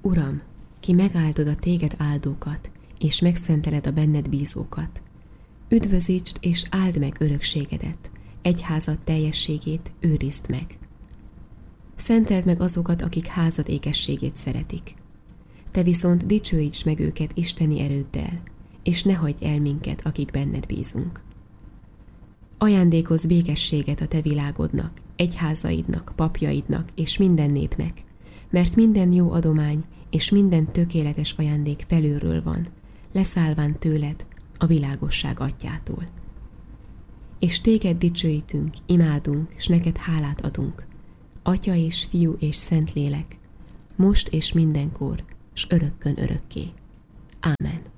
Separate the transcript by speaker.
Speaker 1: Uram, ki megáldod a téged áldókat, és megszenteled a benned bízókat. Üdvözítsd és áld meg örökségedet, egyházad teljességét őrizd meg. Szenteld meg azokat, akik házad ékességét szeretik. Te viszont dicsőítsd meg őket isteni erőddel, és ne hagyj el minket, akik benned bízunk. Ajándékozz békességet a te világodnak, egyházaidnak, papjaidnak és minden népnek, mert minden jó adomány és minden tökéletes ajándék felülről van, leszállván tőled, a világosság atyától. És téged dicsőítünk, imádunk, s neked hálát adunk, Atya és Fiú és Szentlélek, most és mindenkor, s örökkön örökké. Ámen.